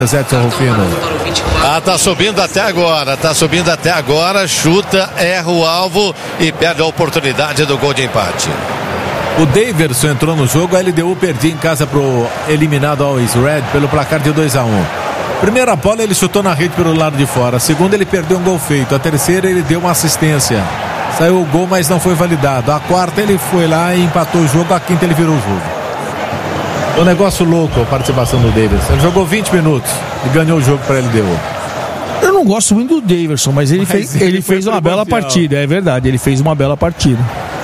Edson Rufino. Tá subindo até agora, chuta, erra o alvo e perde a oportunidade do gol de empate. O Daverson entrou no jogo, a LDU perdia em casa pro eliminado Always Red pelo placar de 2-1. Primeira bola ele chutou na rede pelo lado de fora, a segunda ele perdeu um gol feito, a terceira ele deu uma assistência, saiu o gol mas não foi validado, a quarta ele foi lá e empatou o jogo, a quinta ele virou o jogo. Um negócio louco a participação do Daverson. Ele jogou 20 minutos e ganhou o jogo para a LDU. Eu não gosto muito do Daverson, mas ele fez uma bela partida, é verdade, ele fez uma bela partida.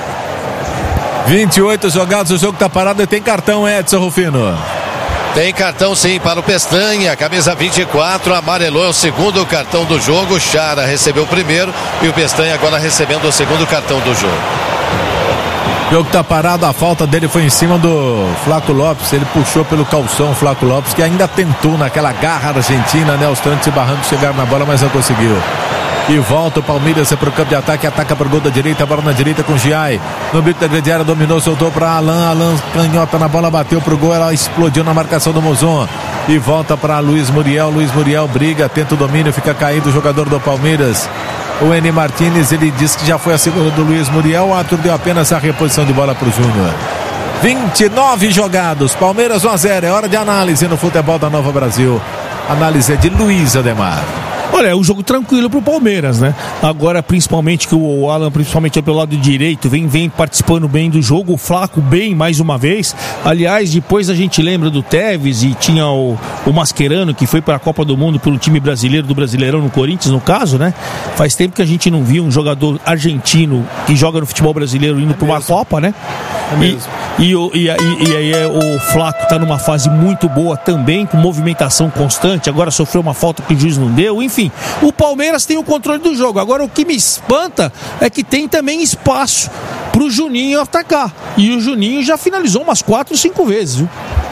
28 jogados, o jogo está parado e tem cartão, Edson Rufino. Tem cartão sim para o Pestanha, camisa 24, amarelou, é o segundo cartão do jogo. O Chara recebeu o primeiro e o Pestanha agora recebendo o segundo cartão do jogo. O jogo tá parado, a falta dele foi em cima do Flaco Lopes, ele puxou pelo calção o Flaco Lopes, que ainda tentou naquela garra argentina, né, os trancos e barrancos chegaram na bola, mas não conseguiu. E volta o Palmeiras para o campo de ataque, ataca para o gol da direita, bola na direita com o Giai. No bico da grande área, dominou, soltou para Alan canhota na bola, bateu pro gol, ela explodiu na marcação do Mozon. E volta para Luiz Muriel briga, tenta o domínio, fica caído o jogador do Palmeiras. O Eni Martínez, ele disse que já foi a segunda do Luiz Muriel, o árbitro deu apenas a reposição de bola para o Júnior. 29 jogados, Palmeiras 1-0, é hora de análise no futebol da Nova Brasil. Análise é de Luiz Ademar. Olha, é um jogo tranquilo pro Palmeiras, né? Agora, principalmente que o Alan, principalmente pelo lado direito, vem participando bem do jogo, o Flaco bem mais uma vez. Aliás, depois a gente lembra do Tevez e tinha o Mascherano, que foi para a Copa do Mundo pelo time brasileiro, do Brasileirão no Corinthians, no caso, né? Faz tempo que a gente não viu um jogador argentino que joga no futebol brasileiro indo para uma Copa, né? E aí o Flaco tá numa fase muito boa também, com movimentação constante, agora sofreu uma falta que o juiz não deu, enfim, o Palmeiras tem o controle do jogo. Agora o que me espanta é que tem também espaço pro Juninho atacar, e o Juninho já finalizou umas 4 ou 5 vezes, viu?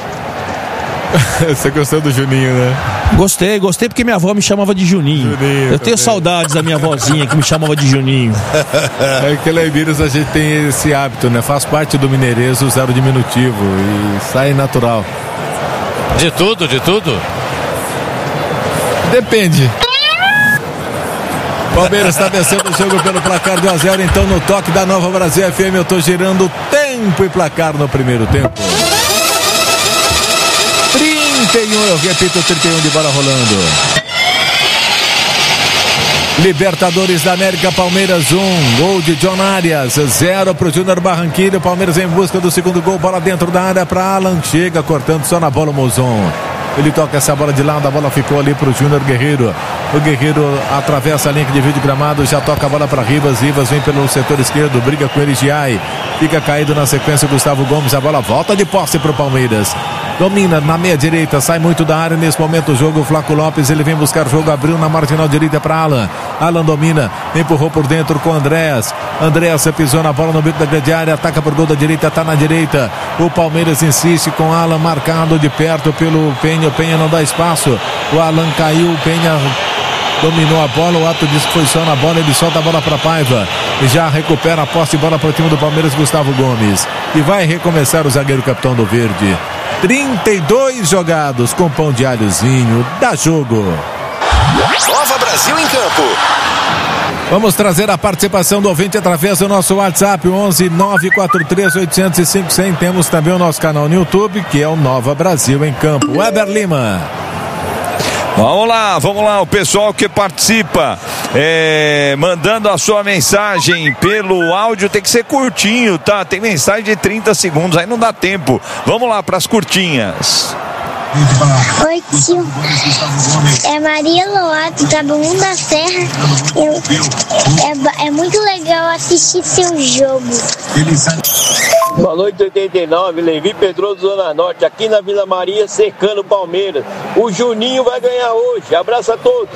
Você gostou do Juninho, né? Gostei porque minha avó me chamava de Juninho. Eu tenho saudades da minha avózinha que me chamava de Juninho. É que lá em Minas a gente tem esse hábito, né? Faz parte do mineirês usar o diminutivo e sai natural. De tudo? Depende. Palmeiras está vencendo o jogo pelo placar de 1-0, então no toque da Nova Brasil FM eu tô girando tempo e placar no primeiro tempo. 31, eu repito, 31 de bola rolando. Libertadores da América, Palmeiras 1, gol de John Arias, 0 pro Júnior Barranquilla. Palmeiras em busca do segundo gol, bola dentro da área para Alan, chega cortando só na bola o Mozon. Ele toca essa bola de lado, a bola ficou ali pro Júnior Guerreiro. O Guerreiro atravessa a linha de vídeo gramado, já toca a bola para Rivas vem pelo setor esquerdo, briga com ele, Giai. Fica caído na sequência o Gustavo Gomes, a bola volta de posse pro Palmeiras. Domina na meia direita, sai muito da área nesse momento o jogo. O Flaco Lopes, ele vem buscar o jogo, abriu na marginal direita para Alan. Alan domina, empurrou por dentro com Andréas. Andréas pisou na bola no bico da grande área, ataca por gol da direita, tá na direita. O Palmeiras insiste com Alan marcado de perto pelo Penha. O Penha não dá espaço. O Alan caiu, o Penha dominou a bola, o Ato disse que foi só na bola, ele solta a bola para Paiva e já recupera a posse de bola para o time do Palmeiras, Gustavo Gomes, e vai recomeçar o zagueiro capitão do Verde. 32 jogados com pão de alhozinho, dá jogo. Nova Brasil em campo. Vamos trazer a participação do ouvinte através do nosso WhatsApp 11 943 805 100. Temos também o nosso canal no YouTube, que é o Nova Brasil em Campo. Weber Lima. Vamos lá, o pessoal que participa, mandando a sua mensagem pelo áudio, tem que ser curtinho, tá? Tem mensagem de 30 segundos, aí não dá tempo. Vamos lá para as curtinhas. Oi, tio. É Maria Loato, tá bom da Serra. É muito legal assistir seu jogo. Boa noite, 89, Levi Pedroso, Zona Norte, aqui na Vila Maria, cercando o Palmeiras. O Juninho vai ganhar hoje. Abraço a todos.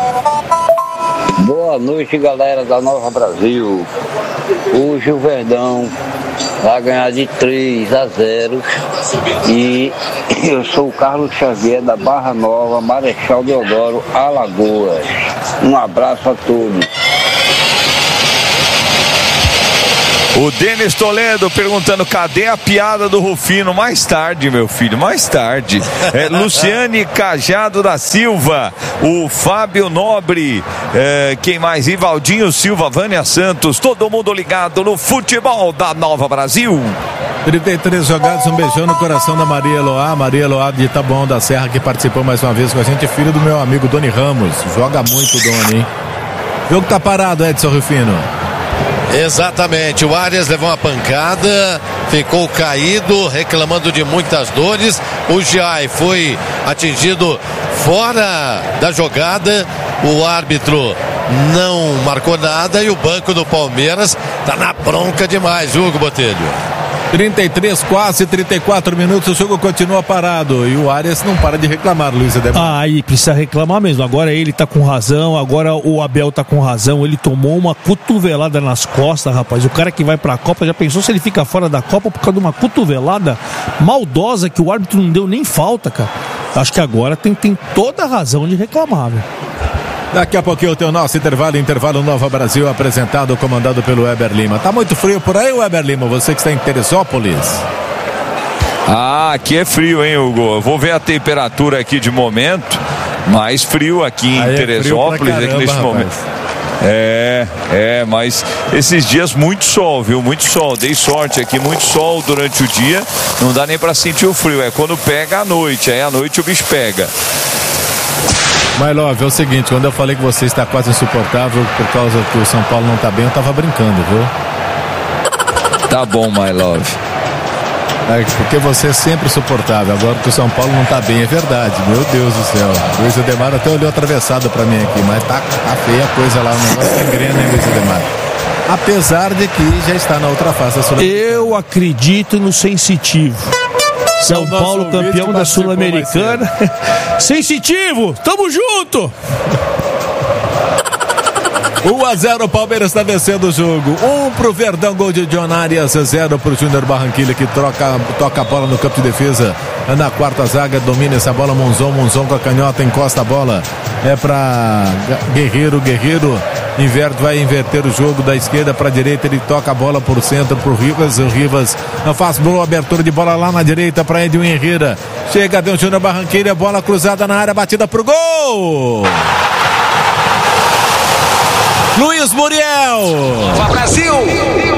Boa noite, galera da Nova Brasil. Hoje o Verdão vai ganhar de 3-0. E eu sou o Carlos Xavier da Barra Nova, Marechal Deodoro, Alagoas. Um abraço a todos. O Denis Toledo perguntando: cadê a piada do Rufino? Mais tarde, meu filho, mais tarde. Luciane Cajado da Silva, o Fábio Nobre, quem mais? Ivaldinho Silva, Vânia Santos, todo mundo ligado no futebol da Nova Brasil. 33 jogados, um beijão no coração da Maria Eloá de Taboão da Serra, que participou mais uma vez com a gente, filho do meu amigo Doni Ramos. Joga muito, Doni, hein? O jogo tá parado, Edson Rufino. Exatamente, o Arias levou uma pancada, ficou caído, reclamando de muitas dores. O Giai foi atingido fora da jogada, o árbitro não marcou nada e o banco do Palmeiras tá na bronca demais, Hugo Botelho. 33, quase 34 minutos, o jogo continua parado e o Arias não para de reclamar, Luiz Ademar. Aí precisa reclamar mesmo. Agora ele tá com razão, agora o Abel tá com razão. Ele tomou uma cotovelada nas costas, rapaz. O cara que vai pra Copa, já pensou se ele fica fora da Copa por causa de uma cotovelada maldosa que o árbitro não deu nem falta, cara? Acho que agora tem toda a razão de reclamar, velho. Daqui a pouquinho tem o nosso intervalo Nova Brasil, apresentado, comandado pelo Weber Lima. Tá muito frio por aí, Weber Lima? Você que está em Teresópolis. Aqui é frio, hein, Hugo? Eu vou ver a temperatura aqui de momento. Mais frio aqui em Teresópolis, caramba, aqui nesse momento. Mas esses dias muito sol, viu? Muito sol. Dei sorte aqui, muito sol durante o dia. Não dá nem pra sentir o frio. É quando pega à noite. Aí à noite o bicho pega. Mas, Love, é o seguinte, quando eu falei que você está quase insuportável por causa que o São Paulo não está bem, eu estava brincando, viu? Tá bom, my love. Porque você é sempre insuportável, agora que o São Paulo não está bem, é verdade, meu Deus do céu. Luiz Ademar até olhou atravessado para mim aqui, mas tá feia a coisa lá, o negócio tá engrena, hein, Luiz Ademar? Apesar de que já está na outra face da Sul-Americana. Eu acredito no sensitivo. São Paulo campeão da Sul-Americana. Sensitivo, tamo junto! 1-0, o Palmeiras está vencendo o jogo. 1 pro Verdão, gol de John Arias, 0 pro Júnior Barranquilla, que toca a bola no campo de defesa. Na quarta zaga, domina essa bola, Monzon com a canhota, encosta a bola. É pra Guerreiro vai inverter o jogo da esquerda para a direita, ele toca a bola por centro pro Rivas, o Rivas faz boa abertura de bola lá na direita para Edwin Herrera, chega, deu Júnior Barranquilla, bola cruzada na área, batida pro gol! Luiz Muriel! Brasil!